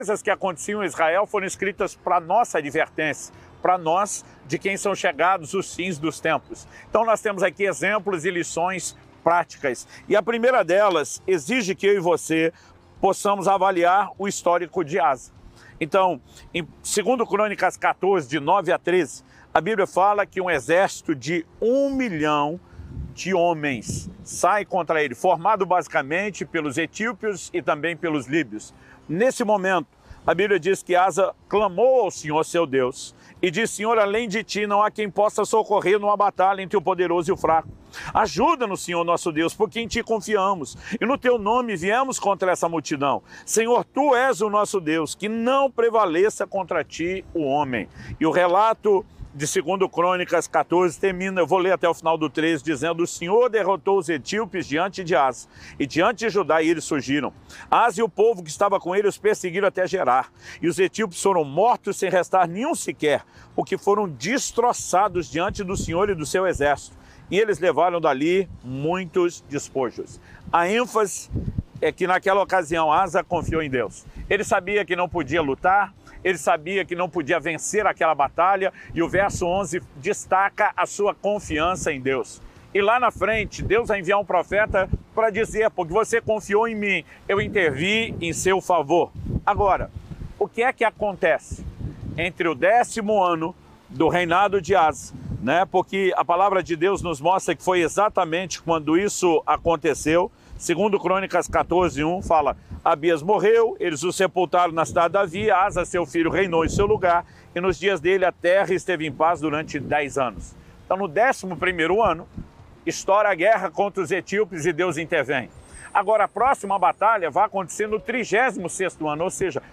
coisas que aconteciam em Israel foram escritas para nossa advertência, para nós, de quem são chegados os fins dos tempos. Então nós temos aqui exemplos e lições práticas. E a primeira delas exige que eu e você possamos avaliar o histórico de Asa. Então, em 2 Crônicas 14, de 9 a 13, a Bíblia fala que um exército de 1 milhão de homens sai contra ele, formado basicamente pelos etíopes e também pelos líbios. Nesse momento, a Bíblia diz que Asa clamou ao Senhor, seu Deus, e disse: Senhor, além de ti não há quem possa socorrer numa batalha entre o poderoso e o fraco. Ajuda-nos, Senhor nosso Deus, porque em ti confiamos, e no teu nome viemos contra essa multidão. Senhor, tu és o nosso Deus, que não prevaleça contra ti o homem. E o relato de 2 Crônicas 14 termina, eu vou ler até o final do 13, dizendo: o Senhor derrotou os etíopes diante de Asa, e diante de Judá, e eles fugiram. Asa e o povo que estava com ele os perseguiram até Gerar, e os etíopes foram mortos sem restar nenhum sequer, porque foram destroçados diante do Senhor e do seu exército, e eles levaram dali muitos despojos. A ênfase é que naquela ocasião Asa confiou em Deus. Ele sabia que não podia lutar, ele sabia que não podia vencer aquela batalha, e o verso 11 destaca a sua confiança em Deus. E lá na frente, Deus vai enviar um profeta para dizer: porque você confiou em mim, eu intervi em seu favor. Agora, o que é que acontece entre o 10º ano do reinado de Asa, né? Porque a palavra de Deus nos mostra que foi exatamente quando isso aconteceu. 2 Crônicas 14, 1 fala: Abias morreu, eles o sepultaram na cidade de Davi, Asa, seu filho, reinou em seu lugar, e nos dias dele a terra esteve em paz durante 10 anos. Então, no 11º ano, estoura a guerra contra os etíopes e Deus intervém. Agora, a próxima batalha vai acontecer no 36º ano, ou seja,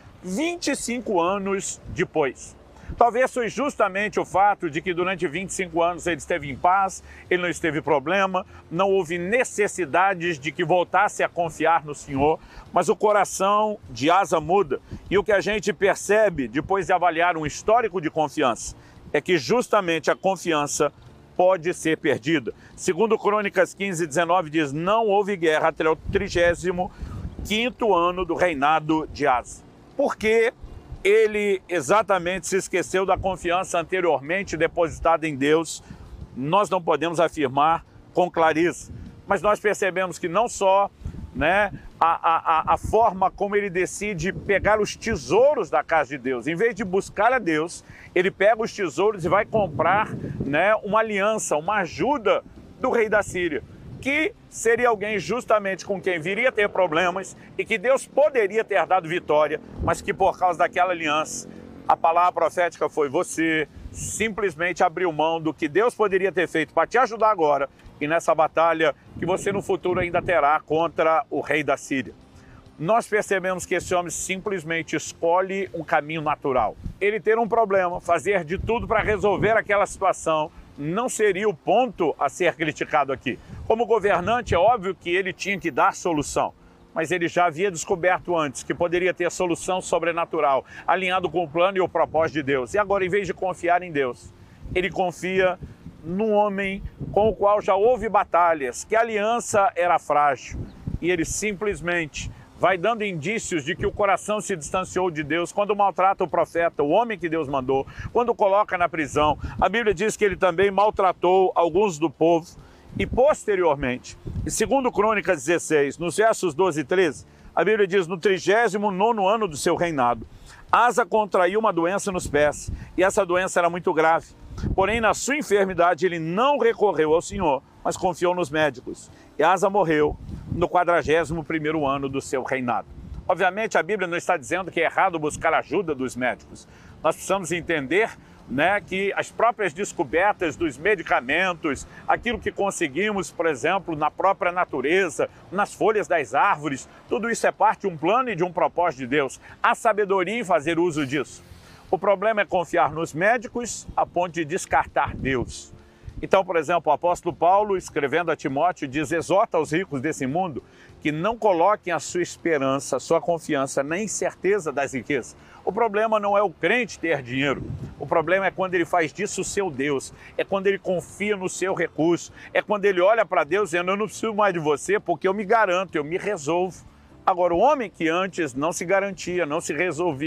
25 anos depois. Talvez foi justamente o fato de que durante 25 anos ele esteve em paz, ele não esteve problema, não houve necessidades de que voltasse a confiar no Senhor, mas o coração de Asa muda. E o que a gente percebe depois de avaliar um histórico de confiança é que justamente a confiança pode ser perdida. 2 Crônicas 15, 19 diz: não houve guerra até o 35º ano do reinado de Asa. Por quê? Ele exatamente se esqueceu da confiança anteriormente depositada em Deus. Nós não podemos afirmar com clareza, mas nós percebemos que não só, né, a forma como ele decide pegar os tesouros da casa de Deus, em vez de buscar a Deus, ele pega os tesouros e vai comprar, né, uma aliança, uma ajuda do rei da Síria, que seria alguém justamente com quem viria ter problemas e que Deus poderia ter dado vitória, mas que por causa daquela aliança, a palavra profética foi: você simplesmente abriu mão do que Deus poderia ter feito para te ajudar agora e nessa batalha que você no futuro ainda terá contra o rei da Síria. Nós percebemos que esse homem simplesmente escolhe um caminho natural. Ele ter um problema, fazer de tudo para resolver aquela situação, não seria o ponto a ser criticado aqui. Como governante, é óbvio que ele tinha que dar solução, mas ele já havia descoberto antes que poderia ter solução sobrenatural, alinhado com o plano e o propósito de Deus. E agora, em vez de confiar em Deus, ele confia num homem com o qual já houve batalhas, que a aliança era frágil, e ele simplesmente vai dando indícios de que o coração se distanciou de Deus quando maltrata o profeta, o homem que Deus mandou, quando o coloca na prisão. A Bíblia diz que ele também maltratou alguns do povo. E posteriormente, em 2 Crônicas 16, nos versos 12 e 13, a Bíblia diz: no 39º ano do seu reinado, Asa contraiu uma doença nos pés, e essa doença era muito grave. Porém, na sua enfermidade, ele não recorreu ao Senhor, mas confiou nos médicos. E Asa morreu no 41º ano do seu reinado. Obviamente, a Bíblia não está dizendo que é errado buscar a ajuda dos médicos. Nós precisamos entender, né, que as próprias descobertas dos medicamentos, aquilo que conseguimos, por exemplo, na própria natureza, nas folhas das árvores, tudo isso é parte de um plano e de um propósito de Deus. Há sabedoria em fazer uso disso. O problema é confiar nos médicos a ponto de descartar Deus. Então, por exemplo, o apóstolo Paulo, escrevendo a Timóteo, diz: exorta aos ricos desse mundo que não coloquem a sua esperança, a sua confiança na incerteza das riquezas. O problema não é o crente ter dinheiro, o problema é quando ele faz disso o seu Deus, é quando ele confia no seu recurso, é quando ele olha para Deus dizendo: eu não preciso mais de você porque eu me garanto, eu me resolvo. Agora, o homem que antes não se garantia, não se resolvia,